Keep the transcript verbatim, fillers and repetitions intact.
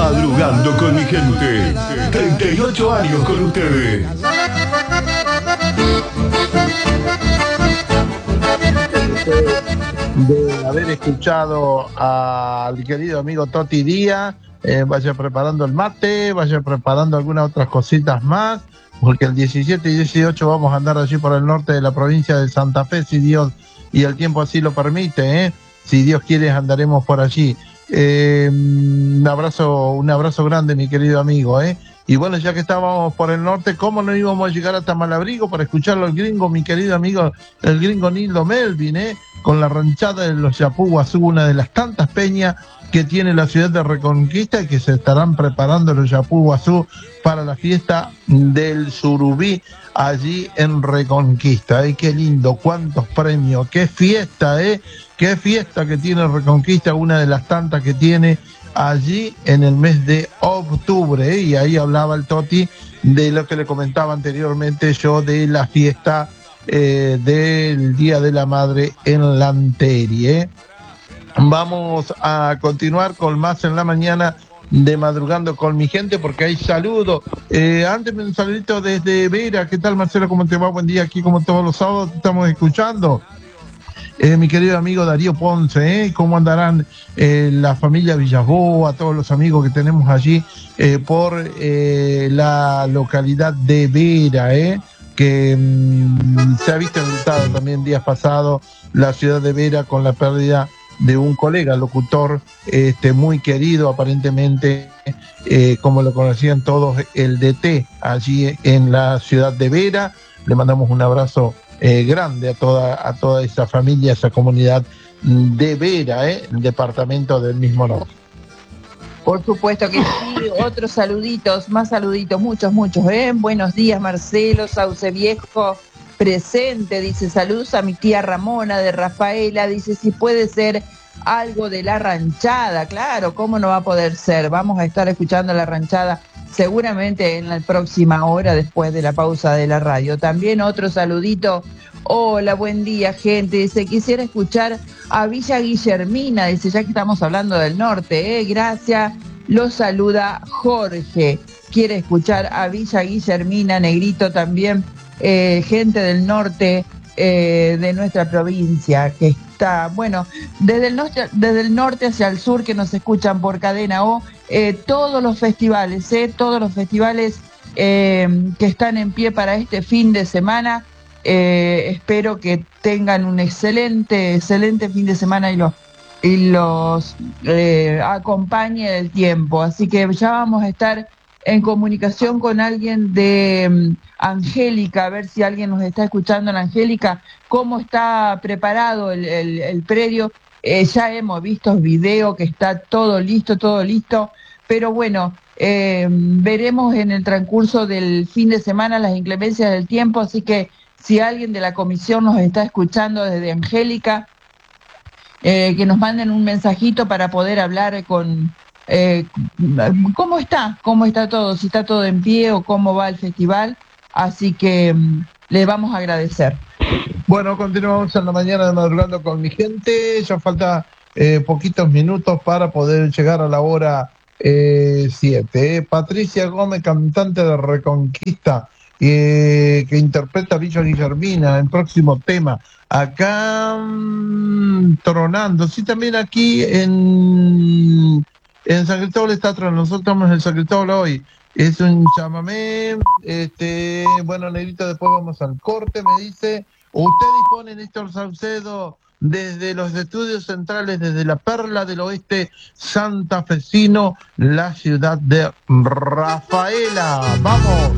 Madrugando con mi gente. treinta y ocho años con ustedes. De haber escuchado al querido amigo Toti Díaz, eh, vaya preparando el mate, vaya preparando algunas otras cositas más, porque el diecisiete y dieciocho vamos a andar allí por el norte de la provincia de Santa Fe, si Dios y el tiempo así lo permite, ¿eh? Si Dios quiere andaremos por allí. Eh, un abrazo, un abrazo grande, mi querido amigo, ¿eh? Y bueno, ya que estábamos por el norte, ¿cómo no íbamos a llegar hasta Malabrigo para escucharlo al gringo, mi querido amigo, el gringo Nildo Melvin, ¿eh? Con la ranchada de los Yapú Guazú, una de las tantas peñas que tiene la ciudad de Reconquista y que se estarán preparando los Yapú Guazú para la fiesta del Surubí allí en Reconquista. ¡Ay, qué lindo! ¡Cuántos premios! ¡Qué fiesta, eh! ¡Qué fiesta que tiene Reconquista! Una de las tantas que tiene allí en el mes de octubre, ¿eh? Y ahí hablaba el Toti de lo que le comentaba anteriormente yo de la fiesta eh, del Día de la Madre en Lanteri, ¿eh? Vamos a continuar con más en la mañana de Madrugando con mi gente, porque hay saludos. Eh, antes un saludito desde Vera. ¿Qué tal, Marcelo? ¿Cómo te va? Buen día, aquí como todos los sábados te estamos escuchando. Eh, mi querido amigo Darío Ponce, ¿eh? ¿Cómo andarán eh, la familia Villaboa, todos los amigos que tenemos allí eh, por eh, la localidad de Vera, ¿eh? que mmm, se ha visto enlutada también días pasados la ciudad de Vera con la pérdida de un colega, locutor este, muy querido aparentemente, eh, como lo conocían todos, el D T, allí en la ciudad de Vera. Le mandamos un abrazo Eh, grande a toda a toda esa familia, esa comunidad de Vera, ¿eh? El departamento del mismo nombre. Por supuesto que sí, otros saluditos, más saluditos, muchos, muchos, ¿eh? Buenos días, Marcelo, Sauce Viejo, presente, dice, saludos a mi tía Ramona de Rafaela, dice, si puede ser algo de la ranchada, claro, ¿cómo no va a poder ser? Vamos a estar escuchando la ranchada seguramente en la próxima hora después de la pausa de la radio. También otro saludito. Hola, buen día, gente. Dice, quisiera escuchar a Villa Guillermina. Dice, ya que estamos hablando del norte, ¿eh? Gracias. Los saluda Jorge. Quiere escuchar a Villa Guillermina, Negrito también. Eh, gente del norte eh, de nuestra provincia que está, bueno, desde el, norte, desde el norte hacia el sur que nos escuchan por Cadena O. Eh, todos los festivales, eh, todos los festivales eh, que están en pie para este fin de semana. Eh, espero que tengan un excelente, excelente fin de semana y los, y los eh, acompañe el tiempo. Así que ya vamos a estar en comunicación con alguien de um, Angélica, a ver si alguien nos está escuchando en Angélica, cómo está preparado el, el, el predio. Eh, ya hemos visto video que está todo listo, todo listo, pero bueno, eh, veremos en el transcurso del fin de semana las inclemencias del tiempo, así que si alguien de la comisión nos está escuchando desde Angélica, eh, que nos manden un mensajito para poder hablar con eh, cómo está, cómo está todo, si está todo en pie o cómo va el festival, así que um, le vamos a agradecer. Bueno, continuamos en la mañana de Madrugando con mi gente. Ya falta eh, poquitos minutos para poder llegar a la hora siete. Eh, Patricia Gómez, cantante de Reconquista, eh, que interpreta Villa Guillermina, el próximo tema. Acá mmm, tronando. Sí, también aquí en, en San Cristóbal está tronando. Nosotros estamos en San Cristóbal hoy. Es un chamamé. Este, bueno, Negrito, después vamos al corte, me dice. Usted dispone, Néstor Saucedo, desde los estudios centrales, desde la Perla del Oeste santafesino, la ciudad de Rafaela. ¡Vamos!